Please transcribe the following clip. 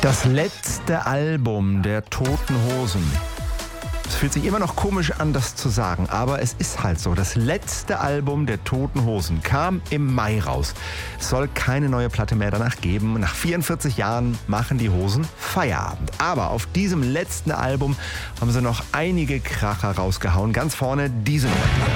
Das letzte Album der Toten Hosen. Es fühlt sich immer noch komisch an, das zu sagen, aber es ist halt so. Das letzte Album der Toten Hosen kam im Mai raus. Es soll keine neue Platte mehr danach geben. Nach 44 Jahren machen die Hosen Feierabend. Aber auf diesem letzten Album haben sie noch einige Kracher rausgehauen. Ganz vorne diese Nummer.